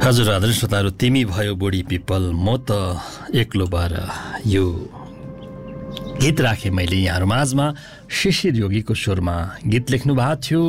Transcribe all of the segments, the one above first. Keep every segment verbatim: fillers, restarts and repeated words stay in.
हजुर आदरणीय श्रोताहरू, तिमी भयो बुढी पिपल म त एक्लो भएर यो गीत राखेँ मैले यहाँहरू माझमा। शिशिर योगीको स्वरमा गीत लेख्नु भएको थियो।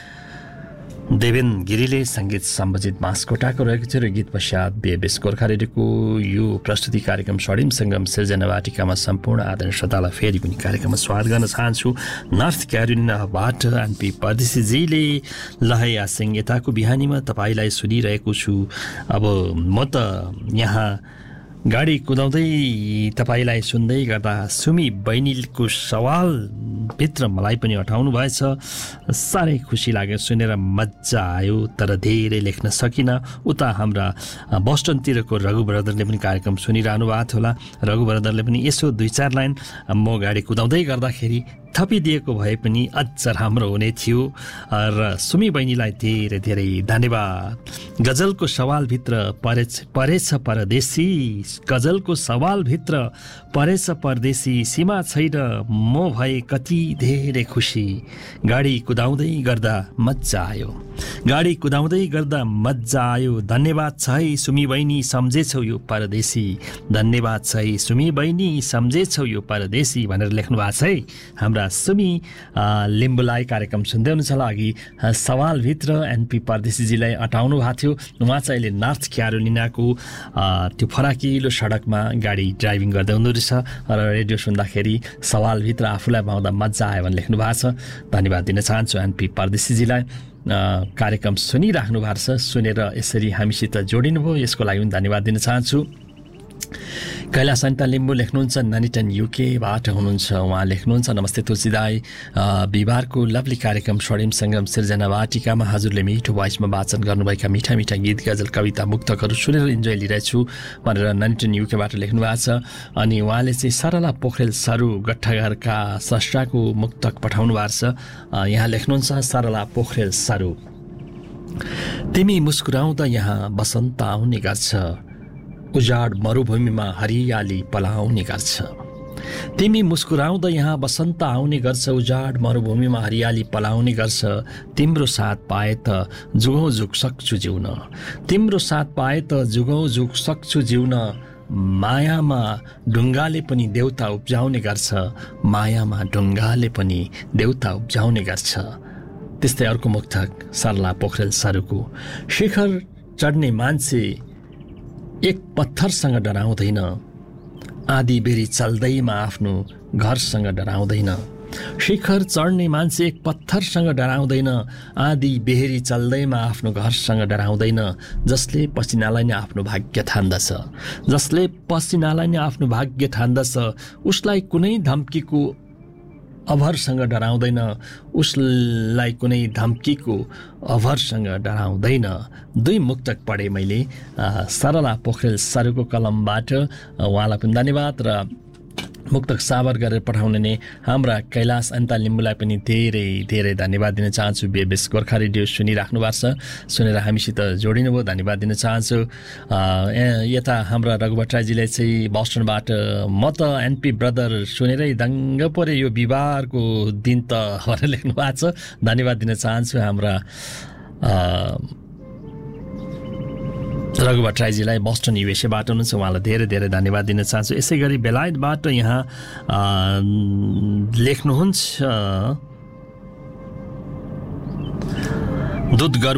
देवेन गिरीले सङ्गीत सम्बजित मासकोटाको रहेको थियो र गीत पश्चात बेबेस गोर्खा रेडियोको यो प्रस्तुति कार्यक्रम स्वर्णिम सङ्गम सिर्जना वाटिकामा सम्पूर्ण आदरणीय श्रोतालाई फेरि पनि कार्यक्रममा स्वागत गर्न चाहन्छु। नर्थ क्यारोलिनाबाट एनपी परदेशीजीले लहया सिंह यताको बिहानीमा तपाईँलाई सुनिरहेको छु। अब म त यहाँ गाडी कुदाउँदै तपाईँलाई सुन्दै गर्दा सुमी बहिनीको सवालभित्र मलाई पनि हटाउनु भएछ। साह्रै खुसी लाग्यो, सुनेर मजा आयो, तर धेरै लेख्न सकिनँ। उता हाम्रा बोस्टनतिरको रघु ब्रदरले पनि कार्यक्रम सुनिरहनु भएको थियो होला। रघु ब्रदरले पनि यसो दुई चार लाइन म गाडी कुदाउँदै गर्दाखेरि थपिदिएको भए पनि अझ राम्रो हुने थियो। र सुमी बहिनीलाई धेरै धेरै धन्यवाद। गजलको सवालभित्र परेछ परेछ परदेशी, गजलको सवालभित्र परेछ परदेशी, सीमा छैन म भए कति धेरै खुसी। गाडी कुदाउँदै गर्दा मजा आयो, गाडी कुदाउँदै गर्दा मजा आयो। धन्यवाद छ है सुमी बहिनी, सम्झेछौ यो परदेशी। धन्यवाद छ है सुमी बहिनी, सम्झेछौ यो परदेशी भनेर लेख्नु भएको छ है हाम्रा सुमी लिम्बुलाई। कार्यक्रम सुन्दै हुनुहुन्छ होला। अघि सवालभित्र एनपी परदेशीजीलाई अटाउनु भएको थियो। उहाँ चाहिँ अहिले नर्थ क्यारोलिनाको त्यो फराकिलो सडकमा गाडी ड्राइभिङ गर्दै हुँदो रहेछ र रेडियो सुन्दाखेरि सवालभित्र आफूलाई पाउँदा मजा आयो भने लेख्नु भएको छ। धन्यवाद दिन चाहन्छु एनपी परदेशीजीलाई। कार्यक्रम सुनिराख्नु भएको छ, सुनेर यसरी हामीसित जोडिनु भयो, यसको लागि पनि धन्यवाद दिन चाहन्छु। कैलाश अन्ता लिम्बू लेख्नुहुन्छ, ननिटन युकेबाट हुनुहुन्छ। उहाँ लेख्नुहुन्छ, नमस्ते तुलसी दाई, बिहिबारको लभली कार्यक्रम स्वर्णिम सङ्गम सिर्जना वाटिकामा हजुरले मिठो भोइसमा वाचन गर्नुभएका मिठा मिठा गीत गजल कविता मुक्तकहरू सुनेर इन्जोय लिइरहेछु भनेर ननिटन युकेबाट लेख्नु भएको छ। अनि उहाँले चाहिँ सरला पोखरेल सरू गट्ठाघरका स्रष्टाको मुक्तक पठाउनु भएको छ। यहाँ लेख्नुहुन्छ, सरला पोखरेल सरू, तिमी मुस्कुराउँदा यहाँ बसन्त आउने गर्छ, उजाड मरुभूमिमा हरियाली पलाउने गर्छ। तिमी मुस्कुराउँदा यहाँ बसन्त आउने गर्छ, उजाड मरुभूमिमा हरियाली पलाउने गर्छ। तिम्रो साथ पाए त जुगौँ जुग सक्छु जिउन, तिम्रो साथ पाए त जुगौँ जुग सक्छु जिउन। मायामा ढुङ्गाले पनि देउता उब्जाउने गर्छ, मायामा ढुङ्गाले पनि देउता उब्जाउने गर्छ। त्यस्तै अर्को मुक्तक सरला पोखरेल सरूको, शिखर चढ्ने मान्छे एक पत्थरसँग डराउँदैन, आधी बेरी चल्दैमा आफ्नो घरसँग डराउँदैन। शिखर चढ्ने मान्छे एक पत्थरसँग डराउँदैन, आधी बेहेरी चल्दैमा आफ्नो घरसँग डराउँदैन। जसले पसिनालाई नै आफ्नो भाग्य ठान्दछ, जसले पसिनालाई नै आफ्नो भाग्य ठान्दछ, उसलाई कुनै धम्कीको अभरसँग डराउँदैन, उसलाई कुनै धम्कीको अभरसँग डराउँदैन। दुई मुक्तक पढेँ मैले सरला पोखरेल सरूको कलमबाट, उहाँलाई पनि धन्यवाद। र मुक्तक साबर गरेर पठाउने नै हाम्रा कैलाश अन्ता लिम्बुलाई पनि धेरै धेरै धन्यवाद दिन चाहन्छु। बेबेस गोर्खा रेडियो सुनिराख्नु भएको छ, सुनेर हामीसित जोडिनु भयो, धन्यवाद दिन चाहन्छु। यता हाम्रा रघुभट्टराईजीले चाहिँ बोस्टनबाट, म त एनपी ब्रदर सुनेरै दङ्ग परे यो बिहिबारको दिन त भनेर लेख्नु भएको छ। धन्यवाद दिन चाहन्छु हाम्रा रघु भट्टराईजीलाई, बोस्टन युएसएबाट हुनुहुन्छ, उहाँलाई धेरै धेरै धन्यवाद दिन चाहन्छु। यसै गरी बेलायतबाट यहाँ लेख्नुहुन्छ, दुध गर्भ